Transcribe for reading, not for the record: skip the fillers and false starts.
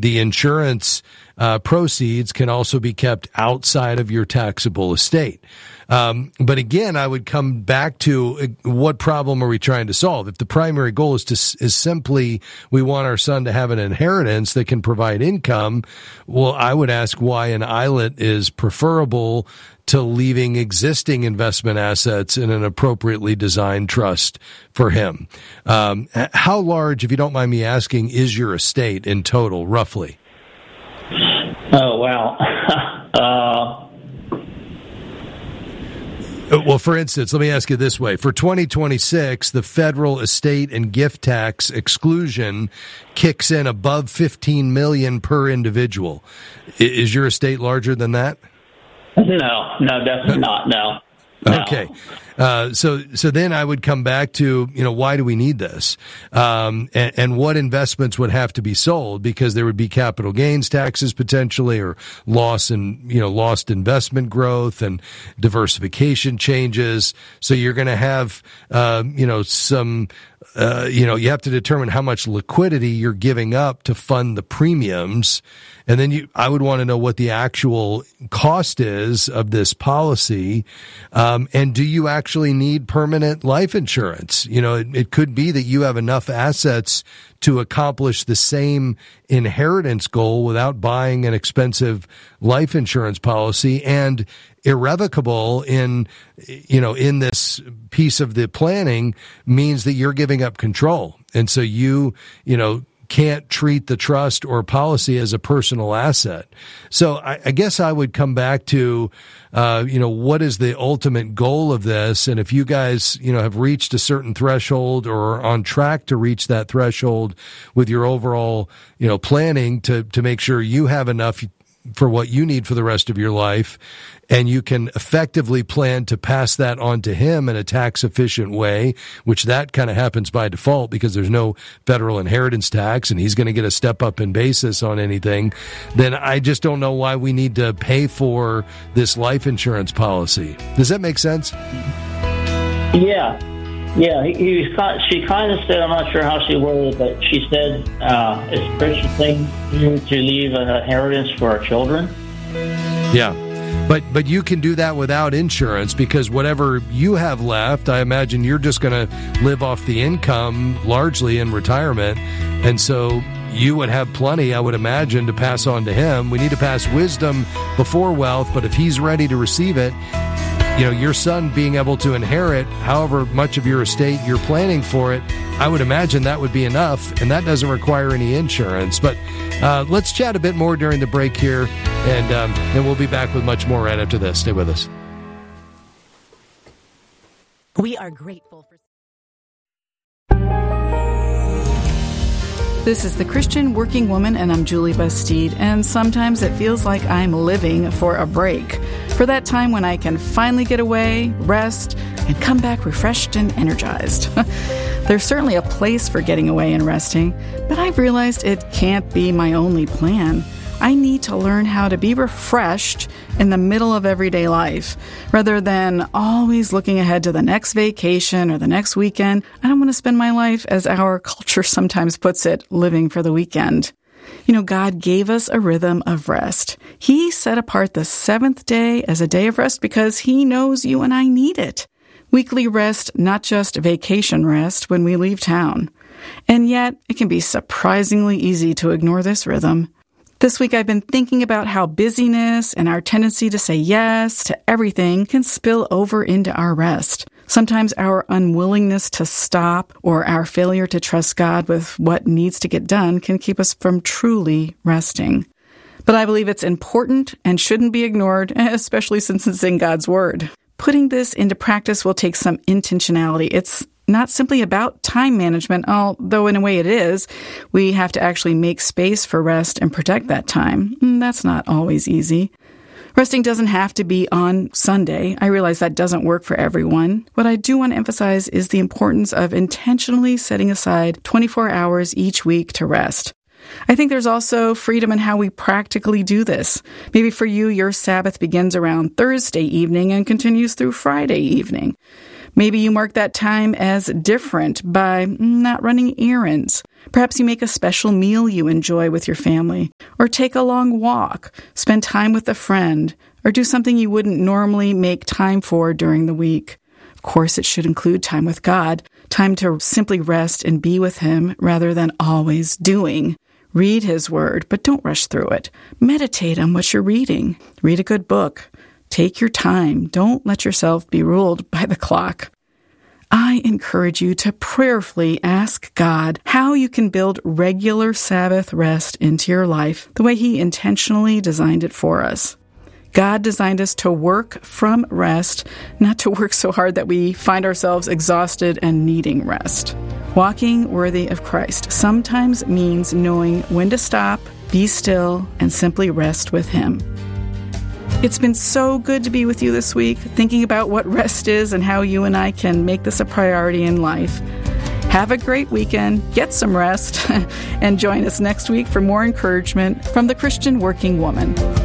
the insurance proceeds can also be kept outside of your taxable estate. But again, I would come back to what problem are we trying to solve? If the primary goal is simply we want our son to have an inheritance that can provide income, well, I would ask why an ILIT is preferable to leaving existing investment assets in an appropriately designed trust for him. How large, if you don't mind me asking, is your estate in total, roughly? Oh, wow. Well, for instance, let me ask you this way. For 2026, the federal estate and gift tax exclusion kicks in above $15 million per individual. Is your estate larger than that? No, definitely not. No. Okay. So then I would come back to, why do we need this? And what investments would have to be sold, because there would be capital gains taxes potentially, or lost investment growth and diversification changes. So you're going to have, some, you have to determine how much liquidity you're giving up to fund the premiums. And then I would want to know what the actual cost is of this policy. And do you actually need permanent life insurance? It could be that you have enough assets to accomplish the same inheritance goal without buying an expensive life insurance policy, and irrevocable in this piece of the planning means that you're giving up control. And so you can't treat the trust or policy as a personal asset. So I guess I would come back to, what is the ultimate goal of this? And if you guys, have reached a certain threshold or are on track to reach that threshold with your overall, planning to make sure you have enough for what you need for the rest of your life, and you can effectively plan to pass that on to him in a tax-efficient way, which that kind of happens by default because there's no federal inheritance tax, and he's going to get a step-up in basis on anything, then I just don't know why we need to pay for this life insurance policy. Does that make sense? Yeah. She kind of said, I'm not sure how she worded it, but she said it's a Christian thing to leave an inheritance for our children. Yeah. But you can do that without insurance, because whatever you have left, I imagine you're just going to live off the income largely in retirement. And so you would have plenty, I would imagine, to pass on to him. We need to pass wisdom before wealth, but if he's ready to receive it, your son being able to inherit however much of your estate you're planning for it, I would imagine that would be enough, and that doesn't require any insurance. But let's chat a bit more during the break here, and then we'll be back with much more right after this. Stay with us. We are grateful for... This is The Christian Working Woman, and I'm Julie Bastide, and sometimes it feels like I'm living for a break, for that time when I can finally get away, rest, and come back refreshed and energized. There's certainly a place for getting away and resting, but I've realized it can't be my only plan. I need to learn how to be refreshed in the middle of everyday life, rather than always looking ahead to the next vacation or the next weekend. I don't want to spend my life, as our culture sometimes puts it, living for the weekend. God gave us a rhythm of rest. He set apart the seventh day as a day of rest because He knows you and I need it. Weekly rest, not just vacation rest when we leave town. And yet, it can be surprisingly easy to ignore this rhythm. This week, I've been thinking about how busyness and our tendency to say yes to everything can spill over into our rest. Sometimes our unwillingness to stop or our failure to trust God with what needs to get done can keep us from truly resting. But I believe it's important and shouldn't be ignored, especially since it's in God's Word. Putting this into practice will take some intentionality. It's not simply about time management, although in a way it is. We have to actually make space for rest and protect that time. That's not always easy. Resting doesn't have to be on Sunday. I realize that doesn't work for everyone. What I do want to emphasize is the importance of intentionally setting aside 24 hours each week to rest. I think there's also freedom in how we practically do this. Maybe for you, your Sabbath begins around Thursday evening and continues through Friday evening. Maybe you mark that time as different by not running errands. Perhaps you make a special meal you enjoy with your family, or take a long walk, spend time with a friend, or do something you wouldn't normally make time for during the week. Of course, it should include time with God, time to simply rest and be with Him rather than always doing. Read His Word, but don't rush through it. Meditate on what you're reading. Read a good book. Take your time. Don't let yourself be ruled by the clock. I encourage you to prayerfully ask God how you can build regular Sabbath rest into your life the way He intentionally designed it for us. God designed us to work from rest, not to work so hard that we find ourselves exhausted and needing rest. Walking worthy of Christ sometimes means knowing when to stop, be still, and simply rest with Him. It's been so good to be with you this week, thinking about what rest is and how you and I can make this a priority in life. Have a great weekend, get some rest, and join us next week for more encouragement from the Christian working woman.